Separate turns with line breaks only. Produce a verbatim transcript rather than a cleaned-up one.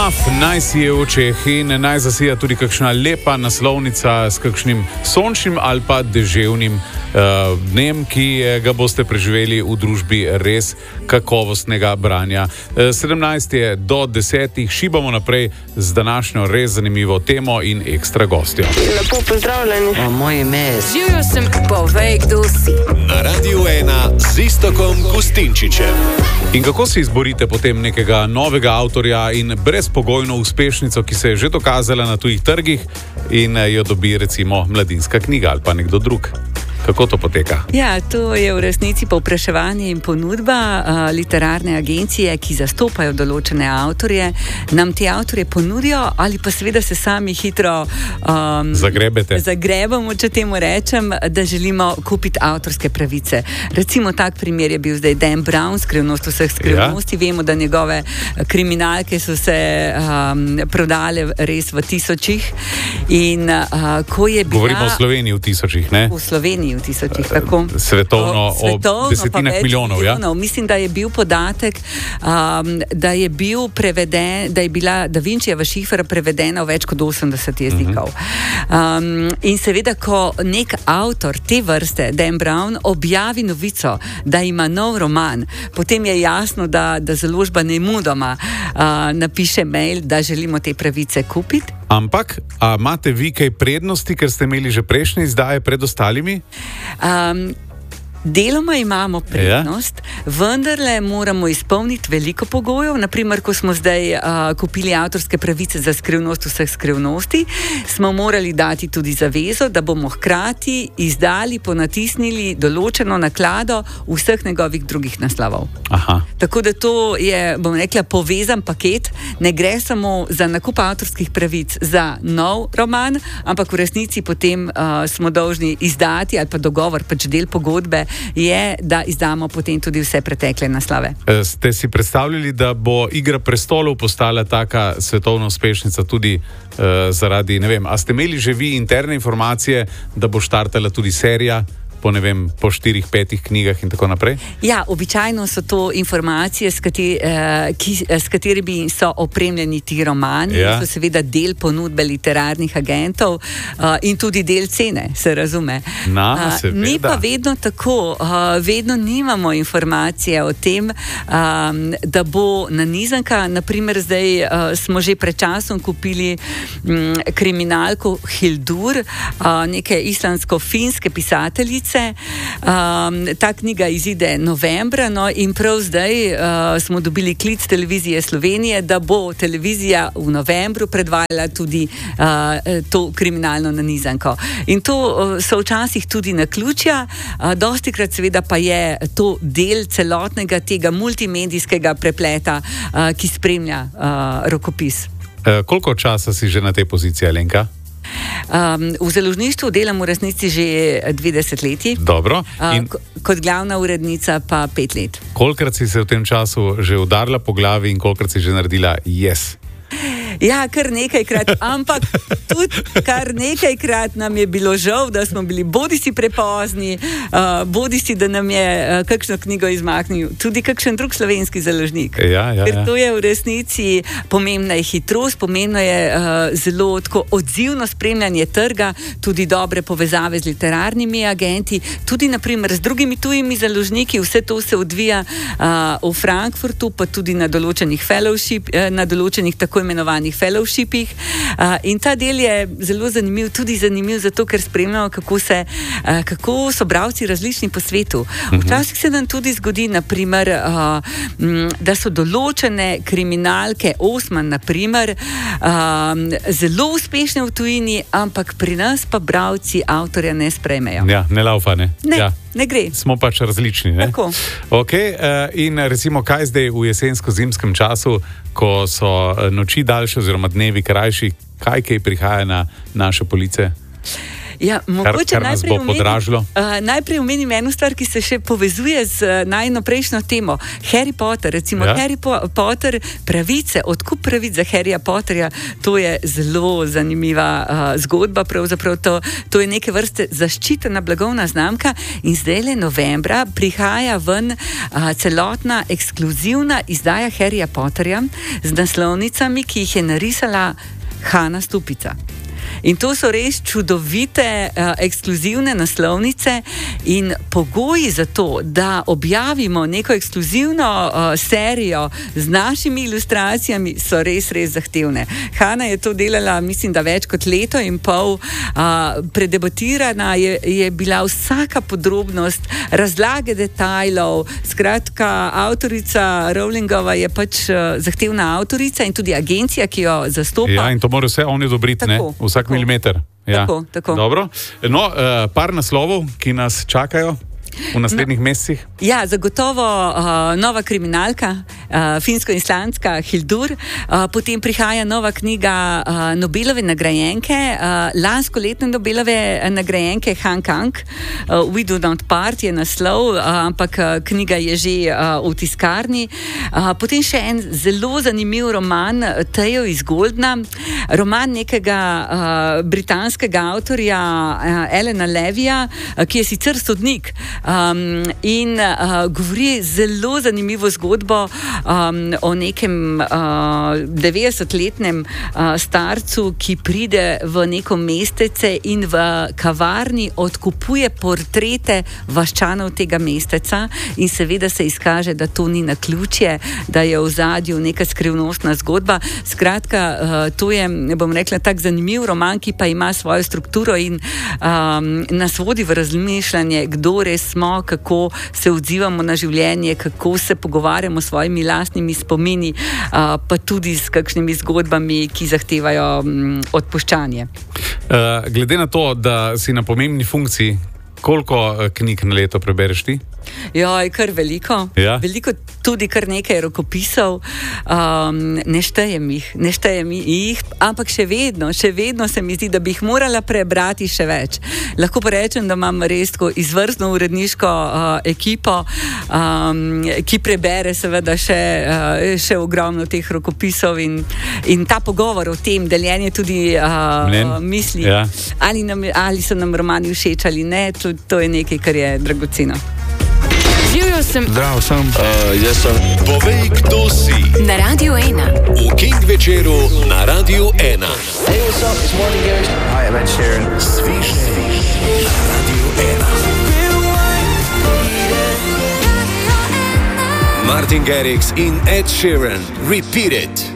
Enough naj si je v očeh in naj zasija tudi kakšna lepa naslovnica s kakšnim sončnim ali pa deževnim uh, dnem, ki ga boste preživeli v družbi res kakovostnega branja. Uh, sedemnajst je do desetih, šibamo naprej z današnjo res zanimivo temo in ekstra gostjo.
Lepo pozdravljeni.
O, moje ime je...
Živjo sem, povej, kdo si.
Na Radiu ena z Iztokom Gustinčičem.
In kako si izborite potem nekega novega avtorja in brezpogojno uspešnico, ki se je že dokazala na tujih trgih in jo dobi recimo Mladinska knjiga ali pa nekdo drug? Kako to poteka?
Ja, to je v resnici povpraševanje in ponudba. Uh, literarne agencije, ki zastopajo določene avtorje, nam te avtorje ponudijo ali pa seveda se sami hitro um,
zagrebete.
Zagrebamo, če temu rečem, da želimo kupiti avtorske pravice. Recimo tak primer je bil zdaj Dan Brown, Skrivnost vseh skrivnosti. Ja. Vemo, da njegove kriminalke so se um, prodale res v tisočih. In uh, ko je bila...
Govorimo o Sloveniji v tisočih, ne?
V Sloveniji v tisočih, tako.
Svetovno, o, svetovno o desetinah milijonov, ja?
milijonov. Mislim, da je bil podatek, um, da je bil preveden, da je bila Da Vinčijeva šifra prevedena v več kot osemdeset jezikov. Um, in seveda, ko nek avtor te vrste, Dan Brown, objavi novico, da ima nov roman, potem je jasno, da, da založba nemudoma uh, napiše mail, da želimo te pravice kupiti.
Ampak, a imate vi kaj prednosti, ker ste imeli že prejšnje izdaje pred ostalimi?
Um, Deloma imamo prednost, ja. Vendarle moramo izpolniti veliko pogojev. Naprimer, ko smo zdaj uh, kupili avtorske pravice za Skrivnost vseh skrivnosti, smo morali dati tudi zavezo, da bomo hkrati izdali, ponatisnili določeno naklado vseh njegovih drugih naslovov.
Aha.
Tako da to je, bom rekla, povezan paket. Ne gre samo za nakup avtorskih pravic za nov roman, ampak v resnici potem uh, smo dolžni izdati ali pa dogovor, pač del pogodbe je, da izdamo potem tudi vse pretekle naslove.
Ste si predstavljali, da bo Igra prestolov postala taka svetovna uspešnica tudi uh, zaradi, ne vem, a ste imeli že vi interne informacije, da bo štartala tudi serija po, ne vem, po štirih, petih knjigah in tako naprej?
Ja, običajno so to informacije, s, kateri, eh, ki, s katerimi so opremljeni ti romani, ja. So seveda del ponudbe literarnih agentov eh, in tudi del cene, se razume.
Na,
eh, ni pa vedno tako, eh, vedno nimamo informacije o tem, eh, da bo nanizanka, naprimer zdaj eh, smo že pred časom kupili hm, kriminalko Hildur, eh, neke islandsko-finske pisateljice. Um, ta knjiga izide novembra, no, in prav zdaj uh, smo dobili klic televizije Slovenije, da bo televizija v novembru predvajala tudi uh, to kriminalno nanizanko. In to uh, so včasih tudi naključja, uh, dostikrat seveda pa je to del celotnega tega multimedijskega prepleta, uh, ki spremlja uh, rokopis.
E, koliko časa si že na tej poziciji, Alenka?
Um, v založništvu delam v resnici že dve desetletji.
Dobro. In...
Uh, kot glavna urednica pa pet let.
Kolikrat si se v tem času že udarila po glavi in kolikrat si že naredila yes?
Ja, kar nekajkrat, ampak tudi kar nekajkrat nam je bilo žal, da smo bili bodisi prepozni, uh, bodisi, da nam je uh, kakšno knjigo izmaknil tudi kakšen drug slovenski založnik.
Ja, ja,
Ker
ja.
to je v resnici pomembna je hitrost, pomembno je uh, zelo tako odzivno spremljanje trga, tudi dobre povezave z literarnimi agenti, tudi naprimer z drugimi tujimi založniki, vse to se odvija uh, v Frankfurtu, pa tudi na določenih fellowship, uh, na določenih tako imenovanih fellowshipih. Uh, in ta del je zelo zanimiv, tudi zanimiv zato, ker spremljamo, kako, se, uh, kako so bralci različni po svetu. Včasih se nam tudi zgodi, naprimer, uh, m, da so določene kriminalke, Osman, naprimer, uh, zelo uspešne v tujini, ampak pri nas pa bralci avtorja ne sprejmejo.
Ja, ne laufa, ne?
Ne.
Ja.
Ne gre.
Smo pač različni, ne?
Tako.
Okay, uh, in recimo, kaj zdaj v jesensko-zimskem času, ko so noči daljše oziroma dnevi krajši, kaj kaj prihaja na naše police?
Ja, mogoče
kar, kar nas bo podražilo.
Uh, najprej omenim eno stvar, ki se še povezuje z uh, najno prejšnjo temo. Harry Potter, recimo ja. Harry po Potter, pravice, odkup pravic za Harryja Potterja, to je zelo zanimiva uh, zgodba, pravzaprav to, to je neke vrste zaščitena blagovna znamka in zdaj le novembra prihaja ven uh, celotna ekskluzivna izdaja Harryja Potterja z naslovnicami, ki jih je narisala Hana Stupica. In to so res čudovite, uh, ekskluzivne naslovnice in pogoji za to, da objavimo neko ekskluzivno uh, serijo z našimi ilustracijami, so res, res zahtevne. Hana je to delala, mislim, da več kot leto in pol. Uh, predebatirana je, je bila vsaka podrobnost, razlage detajlov. Skratka, avtorica Rowlingova je pač uh, zahtevna avtorica in tudi agencija, ki jo zastopa.
Ja, in to mora vse oni odobriti, ne? Vsak milimeter. Ja.
Tako, tako.
Dobro. No, uh, par naslovov, ki nas čakajo v naslednjih no, mesecih.
Ja, zagotovo uh, nova kriminalka, uh, finsko-islandska Hildur, uh, potem prihaja nova knjiga uh, Nobelove nagrajenke, uh, lansko letne Nobelove nagrajenke Han Kang, uh, We Do Not Part je naslov, uh, ampak uh, knjiga je že uh, v tiskarni. Uh, potem še en zelo zanimiv roman Tejo iz Goldna, roman nekega uh, britanskega avtorja uh, Elena Levija, uh, ki je sicer sodnik, Um, in uh, govori zelo zanimivo zgodbo um, o nekem uh, devetdesetletnem uh, starcu, ki pride v neko mestece in v kavarni odkupuje portrete vaščanov tega mesteca in seveda se izkaže, da to ni naključje, da je v ozadju neka skrivnostna zgodba. Skratka, uh, to je, bom rekla, tak zanimiv roman, ki pa ima svojo strukturo in um, nas vodi v razmišljanje, kdo res smo, kako se odzivamo na življenje, kako se pogovarjamo s svojimi lastnimi spomini, pa tudi s kakšnimi zgodbami, ki zahtevajo odpuščanje.
Glede na to, da si na pomembni funkciji, koliko knjig na leto prebereš ti?
Joj, kar veliko.
Ja.
Veliko, tudi kar nekaj rokopisov. Um, ne štejem jih, ne štejem jih, ampak še vedno, še vedno se mi zdi, da bi jih morala prebrati še več. Lahko pa rečem, da imam res tako izvrstno uredniško uh, ekipo, um, ki prebere seveda še, uh, še ogromno teh rokopisov in, in ta pogovor o tem, deljenje tudi uh, misli,
ja.
ali, nam, ali so nam romani všeč ali ne, to, to je nekaj, kar je dragoceno.
Živjo sem.
Zdravo sem. Uh, jaz sem. Povej, kdo si.
Na Radiu ena.
V King večeru na Radiu ena.
Hey, what's up? It's Martin Garrix. Hi, I'm Ed Sheeran.
Svižne na Radiu ena. Martin Garrix in Ed Sheeran. Repeat it.